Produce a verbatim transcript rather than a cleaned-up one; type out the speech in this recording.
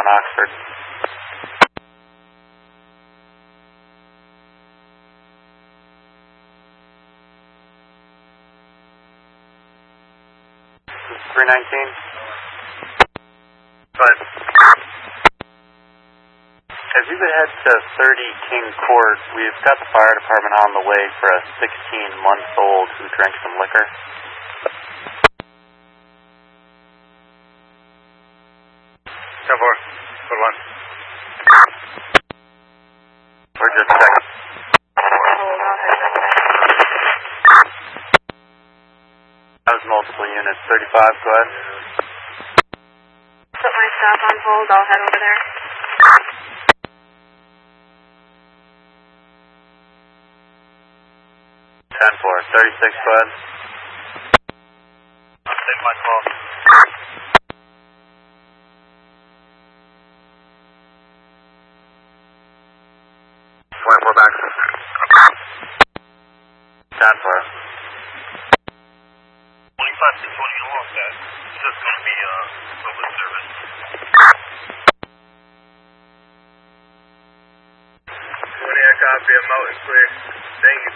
on Oxford. three nineteen. But as you head to thirty King Court, we've got the fire department on the way for a sixteen-month-old who drank some liquor. ten four, good one. We're just checking. That was multiple units. thirty-five, go ahead. Put my stop on hold. I'll head over there. ten four, thirty-six, go ahead. I'll take my call. twenty-four back. ten four. twenty-five to twenty along that. It's just going to be a public service. twenty, I copy. I'm out and clear. Thank you.